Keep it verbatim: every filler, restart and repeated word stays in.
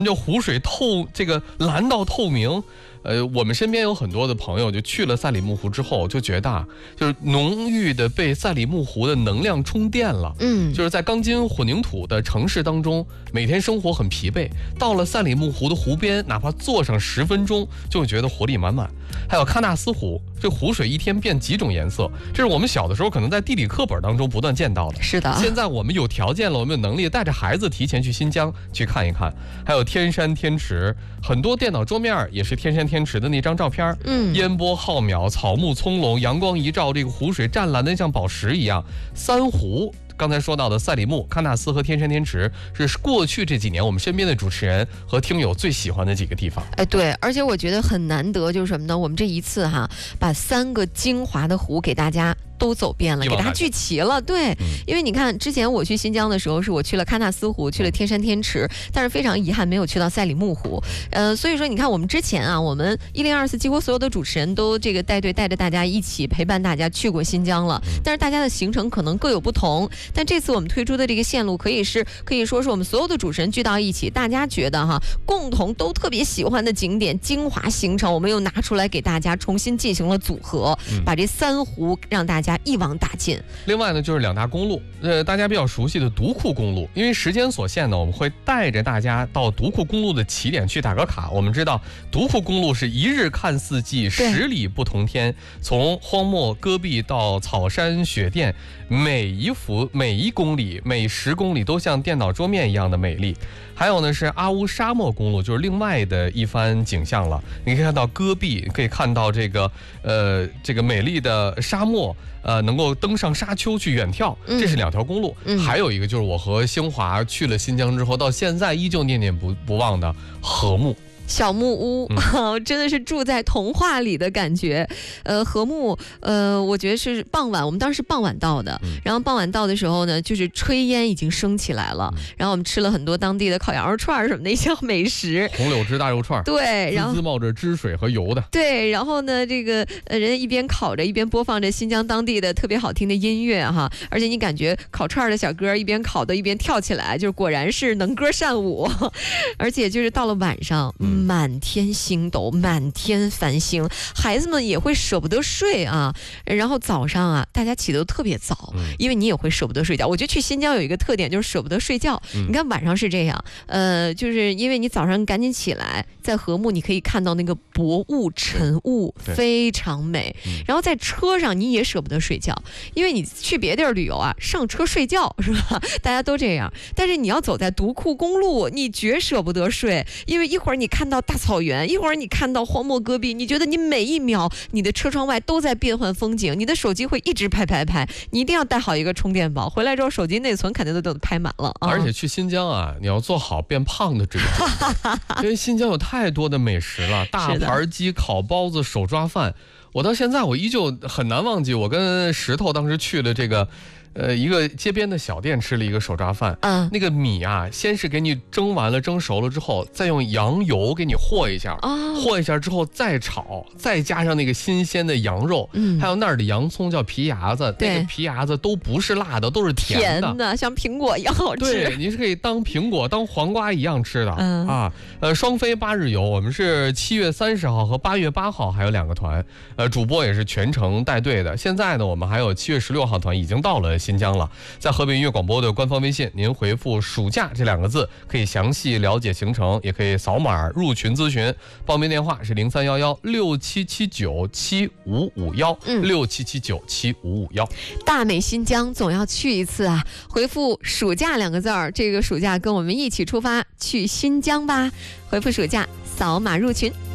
就湖水透这个蓝到透明。呃，我们身边有很多的朋友就去了赛里木湖之后，就觉得啊，就是浓郁的被赛里木湖的能量充电了。嗯，就是在钢筋混凝土的城市当中，每天生活很疲惫，到了赛里木湖的湖边，哪怕坐上十分钟，就会觉得活力满满。还有喀纳斯湖，这湖水一天变几种颜色，这是我们小的时候可能在地理课本当中不断见到的。 是的， 现在我们有条件了，我们有能力带着孩子提前去新疆去看一看。还有天山天池，很多电脑桌面也是天山天池的那张照片。嗯，烟波浩渺，草木葱茏，阳光一照，这个湖水湛蓝的像宝石一样。三湖。刚才说到的赛里木、喀纳斯和天山天池是过去这几年我们身边的主持人和听友最喜欢的几个地方。 哎，对，而且我觉得很难得，就是什么呢？我们这一次哈，把三个精华的湖给大家都走遍了，给大家聚齐了。对、嗯，因为你看，之前我去新疆的时候，是我去了喀纳斯湖，去了天山天池，但是非常遗憾没有去到赛里木湖。呃，所以说你看，我们之前啊，我们一零二四几乎所有的主持人都这个带队带着大家一起陪伴大家去过新疆了，但是大家的行程可能各有不同。但这次我们推出的这个线路，可以是可以说是我们所有的主持人聚到一起，大家觉得哈，共同都特别喜欢的景点精华行程，我们又拿出来给大家重新进行了组合，嗯、把这三湖让大家一网打尽。 另外呢，就是两大公路，呃，大家比较熟悉的独库公路，因为时间所限呢，我们会带着大家到独库公路的起点去打个卡。我们知道，独库公路是一日看四季，十里不同天，从荒漠戈壁到草山雪甸，每一幅每一公里每十公里都像电脑桌面一样的美丽。还有呢是阿乌沙漠公路，就是另外的一番景象了。你可以看到戈壁，可以看到这个呃这个美丽的沙漠，呃能够登上沙丘去远眺，这是两条公路。嗯、还有一个就是我和兴华去了新疆之后，到现在依旧念念不不忘的禾木。 小木屋、嗯、真的是住在童话里的感觉。呃，禾木，呃，我觉得是傍晚，我们当时傍晚到的、嗯，然后傍晚到的时候呢，就是炊烟已经升起来了、嗯，然后我们吃了很多当地的烤羊肉串什么的一些美食， 红柳枝大肉串， 对，然后滋滋冒着汁水和油的， 对，然后呢，这个呃，人家一边烤着一边播放着新疆当地的特别好听的音乐哈，而且你感觉烤串的小哥一边烤的一边跳起来，就是果然是能歌善舞，而且就是到了晚上，嗯。满天星斗，满天繁星，孩子们也会舍不得睡啊。然后早上啊，大家起得都特别早，因为你也会舍不得睡觉。我觉得去新疆有一个特点就是舍不得睡觉。嗯、你看晚上是这样，呃，就是因为你早上赶紧起来，在禾木你可以看到那个薄雾晨雾，非常美。然后在车上你也舍不得睡觉，因为你去别地儿旅游啊，上车睡觉是吧？大家都这样。但是你要走在独库公路，你绝舍不得睡，因为一会儿你看到大草原，一会儿你看到荒漠戈壁，你觉得你每一秒你的车窗外都在变换风景，你的手机会一直拍拍拍，你一定要带好一个充电宝，回来之后手机内存肯定都都拍满了、啊、 而且去新疆啊，你要做好变胖的这个准备因为新疆有太多的美食了，大盘鸡、烤包子、手抓饭，我到现在我依旧很难忘记，我跟石头当时去了这个呃，一个街边的小店吃了一个手抓饭，嗯，那个米啊，先是给你蒸完了，蒸熟了之后，再用羊油给你和一下，哦、和一下之后再炒，再加上那个新鲜的羊肉，嗯，还有那儿的洋葱叫皮牙子，那个皮牙子都不是辣的，都是甜的， 甜的像苹果一样好吃。 对，你是可以当苹果、当黄瓜一样吃的，嗯啊，呃，双飞八日游，我们是七月三十号和八月八号还有两个团，呃，主播也是全程带队的。现在呢，我们还有七月十六号团已经到了新疆了，在河北音乐广播的官方微信，您回复暑假这两个字，可以详细了解行程，也可以扫码入群咨询。报名电话是零三幺幺六七七九七五五幺，六七七九七五五幺。 大美新疆总要去一次啊！回复暑假两个字儿，这个暑假跟我们一起出发去新疆吧！回复暑假，扫码入群。